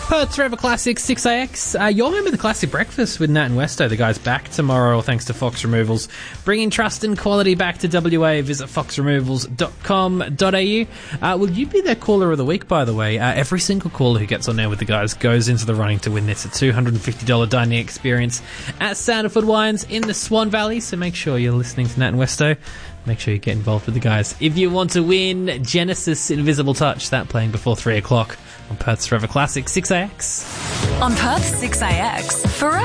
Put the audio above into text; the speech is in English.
Perth's Forever Classic 6AX. You're home with the Classic Breakfast with Nat and Westo. The guys back tomorrow thanks to Fox Removals. Bringing trust and quality back to WA. Visit foxremovals.com.au. Will you be their caller of the week, by the way? Every single caller who gets on air with the guys goes into the running to win this $250 dining experience at Sanderford Wines in the Swan Valley. So make sure you're listening to Nat and Westo. Make sure you get involved with the guys. If you want to win Genesis Invisible Touch, that playing before 3 o'clock on Perth's Forever Classic 6AX. On Perth's 6AX, Forever